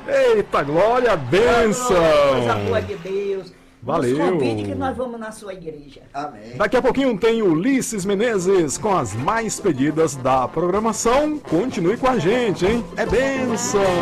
Eita, glória, bênção! Coisa boa de Deus. Valeu. Nos convide que nós vamos na sua igreja. Amém. Daqui a pouquinho tem Ulisses Menezes com as mais pedidas da programação. Continue com a gente, hein? É bênção!